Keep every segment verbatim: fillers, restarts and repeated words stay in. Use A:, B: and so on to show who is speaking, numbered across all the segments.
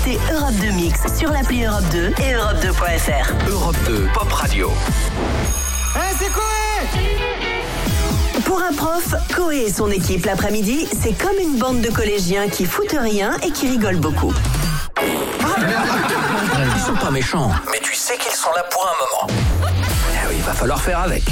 A: écoutez Europe deux Mix sur l'appli Europe deux et Europe deux point F R.
B: Europe deux Pop Radio.
C: Hey, c'est Koé!
A: Pour un prof, Koé et son équipe l'après-midi, c'est comme une bande de collégiens qui foutent rien et qui rigolent beaucoup.
B: Ils sont pas méchants, mais tu sais qu'ils sont là pour un moment. Eh oui, il va falloir faire avec.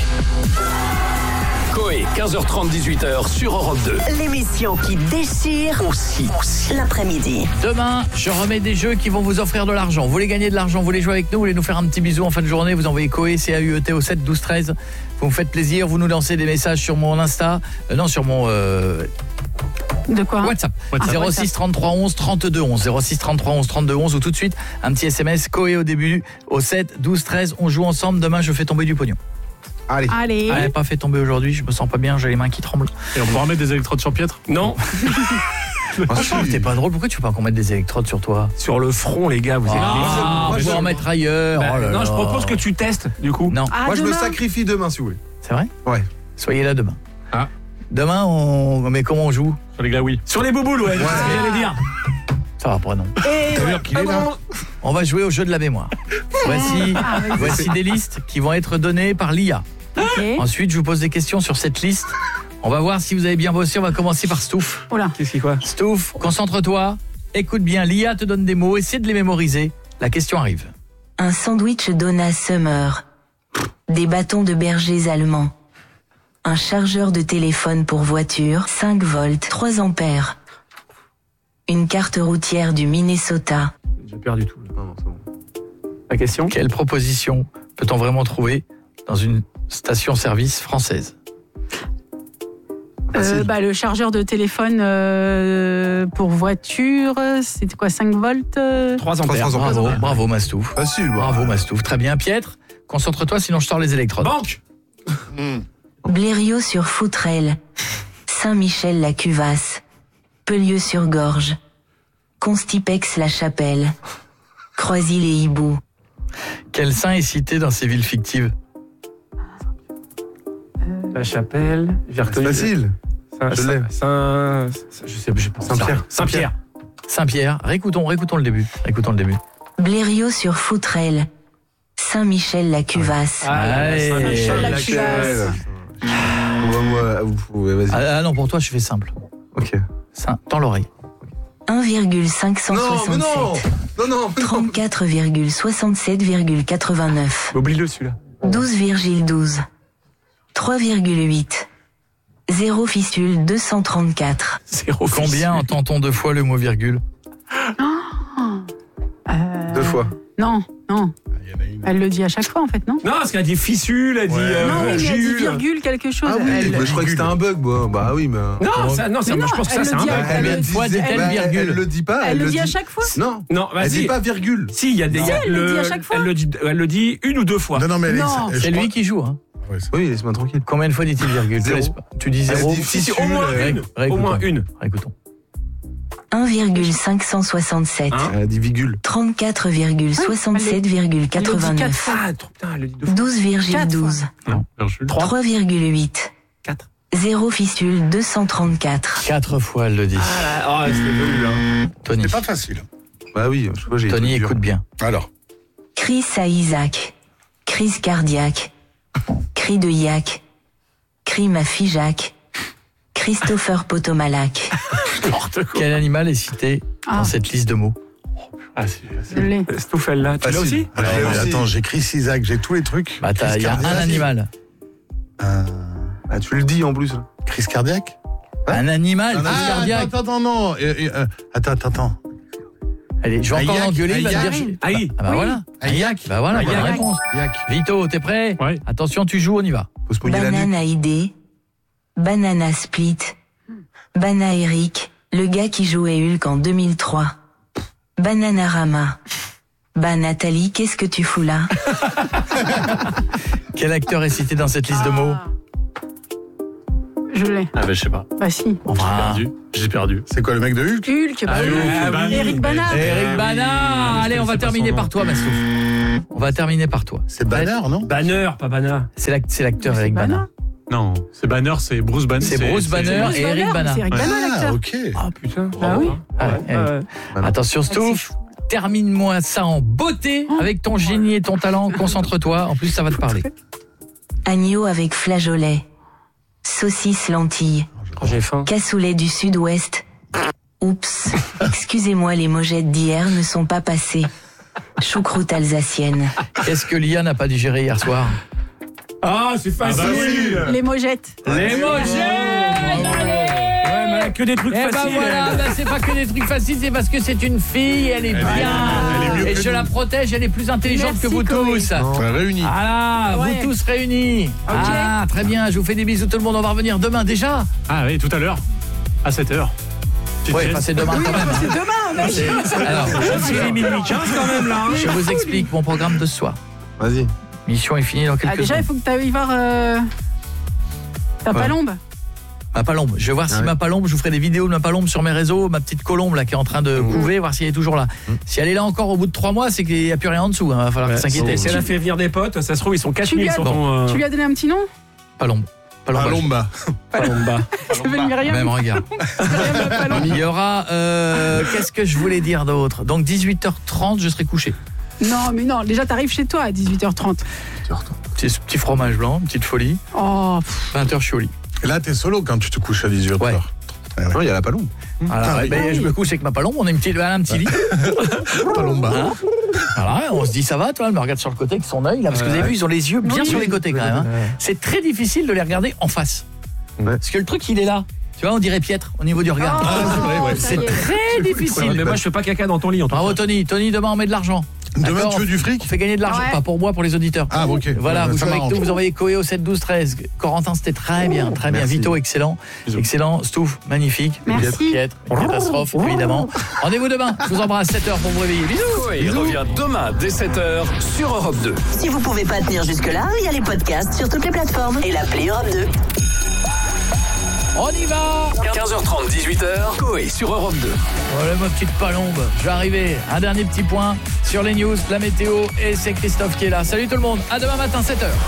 B: Koé, quinze heures trente, dix-huit heures sur Europe deux.
A: L'émission qui déchire
B: Aussi, aussi.
A: l'après-midi.
D: Demain, je remets des jeux qui vont vous offrir de l'argent. Vous voulez gagner de l'argent, vous voulez jouer avec nous, vous voulez nous faire un petit bisou en fin de journée, vous envoyez Koé, C A U E T au sept douze treize. Vous me faites plaisir, vous nous lancez des messages sur mon Insta, euh, non sur mon euh,
E: De quoi
D: WhatsApp.
E: Ah,
D: zéro six trente-trois onze trente-deux onze, zéro six trente-trois onze trente-deux onze ou tout de suite un petit S M S Koé au début au sept douze treize. On joue ensemble, demain je fais tomber du pognon.
F: Allez.
E: Allez.
D: Ah, elle n'a pas fait tomber aujourd'hui, je me sens pas bien, j'ai les mains qui tremblent.
G: Et on peut remettre des électrodes sur Pietre ? Non.
D: Franchement, t'es pas drôle, pourquoi tu veux pas qu'on mette des électrodes sur toi?
G: Sur le front, les gars, vous êtes
D: Ah, on
F: Moi,
D: peut
F: je-
D: en mettre ailleurs.
G: Bah,
D: Oh là
G: non,
D: là.
G: je propose que tu testes, du coup.
D: Non,
E: Ah,
F: Moi, je me
E: demain.
F: sacrifie demain, si vous voulez.
D: c'est vrai?
F: Ouais.
D: Soyez là demain.
G: Ah.
D: Demain, on... mais comment on joue?
G: Sur les glaouis. Sur les bouboules, ouais, c'est ce que j'allais dire.
D: Ça va pas, non.
E: Et
F: Il est là.
D: On va jouer au jeu de la mémoire. Voici, voici des listes qui vont être données par l'I A.
E: ok.
D: Ensuite, je vous pose des questions sur cette liste. On va voir si vous avez bien bossé. On va commencer par Stouff.
E: Oula.
G: Qu'est-ce qu'il quoi ?
D: Stouff, concentre-toi. Écoute bien, l'I A te donne des mots. Essaie de les mémoriser. La question arrive.
H: Un sandwich Donna Summer. Des bâtons de bergers allemands. Un chargeur de téléphone pour voiture, cinq volts, trois ampères. Une carte routière du Minnesota.
G: J'ai perdu tout.
F: Non, non, c'est bon.
G: La question ?
D: Quelle proposition peut-on vraiment trouver dans une station-service française?
E: Euh, bah, le chargeur de téléphone euh, pour voiture, c'était quoi, cinq volts euh
G: trois ampères.
F: trois ampères.
D: Bravo, bravo Mastouf.
F: Facile, bah.
D: Bravo Mastouf. Très bien, Pietre. Concentre-toi, sinon je sors les électrodes.
G: Banque !
H: Blériot sur Foutrelle. Saint-Michel-la-Cuvasse. Pelieu-sur-Gorge. Constipex-la-Chapelle. Croisy-les-Hiboux.
D: Quel saint est cité dans ces villes fictives?
G: La Chapelle, j'ai
F: C'est
G: reconnu.
F: facile.
G: Saint,
F: Je l'ai.
G: Saint, Saint- je sais, je pense.
F: Saint-Pierre.
G: Saint-Pierre.
D: Saint-Pierre. Réécoutons, réécoutons le début. Réécoutons le début.
H: Blériot sur Foutrelle. Saint-Michel-la-Cuvasse.
D: Allez.
E: Saint-Michel-la-Cuvasse.
F: Moi, moi, vous pouvez, vas-y.
D: Ah, ah non, pour toi, je fais simple.
F: Ok.
D: Saint, dans l'oreille.
H: un virgule cinq cent
F: Non, mais non.
H: soixante-sept.
F: Non, non, mais non.
H: trente-quatre virgule soixante-sept virgule quatre-vingt-neuf.
G: Oublie-le, celui-là.
H: douze virgule douze. trois virgule huit. zéro fistule deux cent trente-quatre.
G: Zéro.
D: Combien entend-on deux fois le mot virgule?
E: Euh,
F: Deux fois.
E: Non, non. Elle le dit à chaque fois, en fait, non?
G: Non, parce qu'elle a dit fissule, elle dit euh,
E: Non, mais elle a dit
G: Gilles.
E: virgule quelque chose.
F: Ah oui,
E: Elle-
F: mais je croyais que c'était un bug, moi. Bah oui, mais.
G: Non, ça, non, ça,
E: Mais
G: moi, je
E: non,
G: pense que ça,
E: elle
G: c'est
E: le
G: un
E: dit à-
G: bug.
E: elle
D: Combien
E: le
D: de fois
E: dit-
D: dit-elle
F: Bah, elle,
D: virgule?
F: elle le dit pas.
E: Elle le dit à
F: dit-
E: chaque fois?
F: Non.
G: Non,
F: Elle dit
G: vas-y.
F: pas virgule.
G: Si, il y a des.
E: Si,
G: il y a
E: elle le dit à
G: le-
E: chaque fois.
G: Elle le dit, elle le dit une ou deux fois.
I: Non, non, mais elle est-
E: Non.
I: je
D: C'est
I: crois-
D: lui qui joue, hein.
I: Ouais, c'est-
F: Oui, laisse-moi tranquille.
D: Combien de fois dit-il virgule?
F: Zéro.
D: Te laisse pas. Tu dis
F: Elle
D: zéro.
F: dit
G: Si, si, au moins
F: fissule,
G: une.
D: Ré-
G: Au
D: réécoutons.
G: moins une.
D: Réécoutons.
H: un virgule cinq cent soixante-sept.
G: Hein
F: Elle dit virgule.
H: trente-quatre virgule soixante-sept virgule
E: Elle le dit quatre
H: quatre-vingt-neuf.
E: fois.
G: Ah, trop- putain, elle le dit deux fois.
H: douze virgule douze.
G: Non, virgule. Trois.
H: trois virgule huit.
G: Quatre.
H: zéro fistule deux cent trente-quatre.
D: Quatre fois, elle le dit.
G: Ah, c'était venu, là.
D: Tony.
I: C'est pas facile.
F: Bah oui, je crois que j'ai.
D: Tony,
F: été dur.
D: écoute bien.
I: Alors,
H: Crise à Isaac. Crise cardiaque. Cri de Yak. Crime à Figeac. Christopher Potomalac.
G: N'importe quoi.
D: Quel animal est cité
E: Ah.
D: dans cette liste de mots?
G: Ah, si,
E: Je l'ai.
G: c'est Stouffel, là. Tu l'as
F: Facile.
G: aussi
I: alors,
F: Elle
I: mais
F: aussi.
I: attends, j'ai Chris Isaac, j'ai tous les trucs.
D: Bah, t'as- il y a
I: Crise
D: un
I: cardiaque.
D: animal.
I: Euh,
F: Ah, tu le dis en plus.
I: crise cardiaque.
D: Un animal,
I: Ah,
D: crise cardiaque.
I: attends, attends, non. Euh, euh, attends, attends, attends.
D: Allez, je vais encore
I: Un yak,
D: l'engueuler, il va
I: un
D: me
I: yak.
D: dire...
G: Aïe.
D: Ah bah
E: Oui.
D: voilà.
I: Un yak.
D: Bah voilà,
G: Un
D: bonne
G: yak.
D: réponse.
I: Yak.
D: Vito, t'es prêt?
G: Ouais.
D: Attention, tu joues, on y va.
F: Faut se mouiller la nuque.
H: Banana Idée. Banana Split. Bana Eric, le gars qui jouait Hulk en deux mille trois. Bananarama. Bah Nathalie, qu'est-ce que tu fous là?
D: Quel acteur est cité dans cette liste de mots?
E: Ah. Je l'ai.
G: Ah, bah, je sais pas.
E: Bah si.
D: Enfin,
G: Perdu. J'ai perdu.
I: C'est quoi le mec de Hulk?
E: Hulk, bah
D: Ah,
E: oui.
D: Hulk,
G: bah oui.
E: Eric Bana.
D: Eric Bana.
G: oui,
D: Allez,
G: je
D: on va
G: connaissais pas
D: terminer
G: son
D: par
G: nom.
D: toi, Massouf. On va terminer par toi.
I: C'est Banner, non?
G: Banner, pas Banner.
D: C'est l'ac- c'est l'acteur
E: C'est
D: Eric
E: Bana.
D: Bana.
G: Non, c'est Banner, c'est Bruce Banner.
D: C'est Bruce Banner
E: Bruce
D: et Eric
E: Banner,
D: Bana.
E: C'est Eric Bana,
I: Ah,
E: l'acteur.
I: ok.
G: Ah putain.
E: Bah oui.
D: Ah, ouais,
G: Ouais, ouais.
D: Attention, Stouff. termine-moi ça en beauté avec ton génie et ton talent. Concentre-toi. En plus, ça va te parler.
H: Agneau avec flageolet. Saucisse lentilles.
G: J'ai faim.
H: Cassoulet du sud-ouest. Oups, excusez-moi, les mojettes d'hier ne sont pas passées. Choucroute alsacienne.
D: Qu'est-ce que Lia n'a pas digéré hier soir?
G: Ah, c'est facile.
I: Ah bah oui.
E: Les mojettes.
D: Les mojettes.
G: Ouais, mais que des trucs
D: Eh ben
G: faciles.
D: voilà, ben c'est pas que des trucs faciles, c'est parce que c'est une fille, elle est bien.
I: elle est mieux
D: et
I: que
D: je
I: nous.
D: la protège, elle est plus intelligente
E: Merci,
D: que vous
E: Chloé.
D: tous.
I: On est réunis.
D: Ah,
E: Ouais.
D: vous tous réunis. Ah, très bien, je vous fais des bisous tout le monde, on va revenir demain déjà.
G: Ah oui, tout à l'heure. À sept heures. Petite
D: Ouais,
G: sieste.
D: enfin, c'est demain quand même.
E: C'est demain, mec.
D: C'est- Alors,
G: C'est les minuit quinze quand même là. hein.
D: je vous explique mon programme de ce soir.
F: Vas-y.
D: Mission est finie dans quelques
E: Ah, déjà, il
D: secondes.
E: faut que tu ailles voir euh, ta
F: Ouais.
E: palombe.
D: Ma palombe, je vais voir
F: Ah
D: si
F: ouais.
D: ma palombe, je vous ferai des vidéos de ma palombe sur mes réseaux, ma petite colombe là qui est en train de couver, voir si elle est toujours là. Si elle est là encore au bout de trois mois, c'est qu'il n'y a plus rien en dessous, hein. Va falloir s'inquiéter.
G: Si elle a fait venir des potes, ça se trouve, ils sont
E: Tu lui
G: quatre mille
E: as-
G: sur ton. euh,
E: Tu lui as donné un petit nom?
D: Palombe. Palombe.
I: Palomba.
G: Palomba.
E: Ça s'appelle Myriam.
D: Même regard.
E: Myriam la palombe.
D: Il y aura euh, qu'est-ce que je voulais dire d'autre? Donc dix-huit heures trente, je serai couché.
E: Non, mais non, déjà, t'arrives chez toi à dix-huit heures trente.
D: Petit, petit fromage blanc, une petite folie.
E: Oh, pff,
D: vingt heures, je suis au lit.
I: Et là, t'es solo quand tu te couches à dix-huit heures.
D: Ouais.
F: Non, il y a la palombe.
D: Voilà,
I: Ah,
D: ben,
I: oui.
D: je me couche avec ma palombe, on a une petite, elle a un petit lit.
I: Palomba.
D: Hein voilà, on se dit ça va, toi, elle me regarde sur le côté avec son œil là, parce que vous avez vu, ils ont les yeux bien
E: Oui,
D: sur
E: oui.
D: les côtés quand même. Hein. C'est très difficile de les regarder en face.
F: Ouais.
D: Parce que le truc, il est là. Tu vois, on dirait piètre au niveau du regard.
I: Ah, c'est vrai, ouais.
E: ça
D: C'est
E: y est.
D: très difficile.
G: Mais moi, je fais pas caca dans ton lit en tout
D: Bravo
G: cas.
D: Tony. Tony, demain on met de l'argent.
I: Demain,
D: D'accord,
I: tu veux
D: on-
I: du fric?
D: On fait gagner de l'argent,
E: Ouais.
D: pas pour moi, pour les auditeurs.
I: Ah, ok.
D: Voilà,
I: Ouais,
D: vous
I: ça
D: jouez avec
I: m'arrange.
D: nous, vous envoyez Coé au sept douze treize. Corentin, c'était très bien, très bien.
F: Merci.
D: Vito, excellent.
G: Bisous.
D: Excellent. Stouff, magnifique.
E: Merci.
D: Piètre, une catastrophe, évidemment. Rendez-vous demain. Je vous embrasse, sept heures pour vous réveiller. Bisous.
B: Coé revient demain dès sept heures sur Europe deux.
A: Si vous pouvez pas tenir jusque-là, il y a les podcasts sur toutes les plateformes et l'appli Europe deux.
D: On y va.
B: quinze heures trente, dix-huit heures, Coé sur Europe deux.
D: Voilà ma petite palombe. Je vais arriver. Un dernier petit point sur les news, la météo, et c'est Christophe qui est là. Salut tout le monde. À demain matin, sept heures.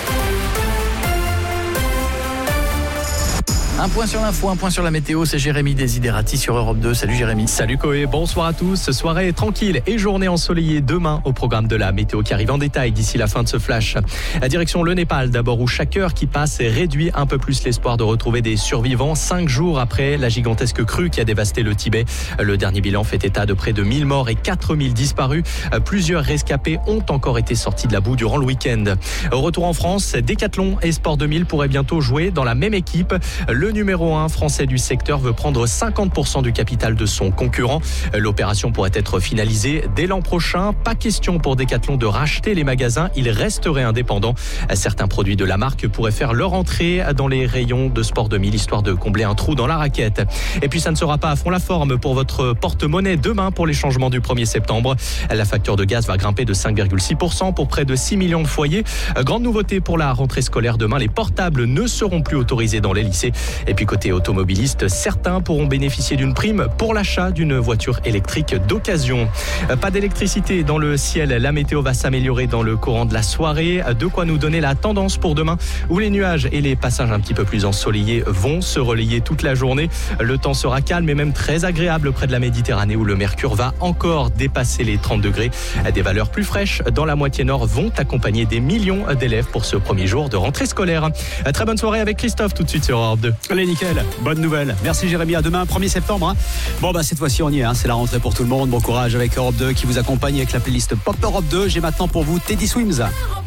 D: Un point sur l'info, un point sur la météo, c'est Jérémy Desiderati sur Europe deux. Salut Jérémy.
J: Salut Coé, bonsoir à tous. Soirée tranquille et journée ensoleillée demain au programme de la météo qui arrive en détail d'ici la fin de ce flash. La direction le Népal d'abord, où chaque heure qui passe réduit un peu plus l'espoir de retrouver des survivants cinq jours après la gigantesque crue qui a dévasté le Tibet. Le dernier bilan fait état de près de mille morts et quatre mille disparus. Plusieurs rescapés ont encore été sortis de la boue durant le week-end. Au retour en France, Décathlon et Sport deux mille pourraient bientôt jouer dans la même équipe. Le numéro un français du secteur veut prendre cinquante pour cent du capital de son concurrent. L'opération pourrait être finalisée dès l'an prochain. Pas question pour Décathlon de racheter les magasins. Ils resteraient indépendants. Certains produits de la marque pourraient faire leur entrée dans les rayons de Sport deux mille, histoire de combler un trou dans la raquette. Et puis ça ne sera pas à fond la forme pour votre porte-monnaie demain pour les changements du premier septembre. La facture de gaz va grimper de cinq virgule six pour cent pour près de six millions de foyers. Grande nouveauté pour la rentrée scolaire demain, les portables ne seront plus autorisés dans les lycées. Et puis côté automobiliste, certains pourront bénéficier d'une prime pour l'achat d'une voiture électrique d'occasion. Pas d'électricité dans le ciel, la météo va s'améliorer dans le courant de la soirée. De quoi nous donner la tendance pour demain, où les nuages et les passages un petit peu plus ensoleillés vont se relayer toute la journée. Le temps sera calme et même très agréable près de la Méditerranée, où le mercure va encore dépasser les trente degrés. Des valeurs plus fraîches dans la moitié nord vont accompagner des millions d'élèves pour ce premier jour de rentrée scolaire. Très bonne soirée avec Christophe tout de suite sur Europe deux.
K: Allez, nickel, bonne nouvelle. Merci Jérémy, à demain, premier septembre. Hein. Bon, bah cette fois-ci, on y est, hein. C'est la rentrée pour tout le monde. Bon courage avec Europe deux qui vous accompagne avec la playlist Pop Europe deux. J'ai maintenant pour vous Teddy Swims.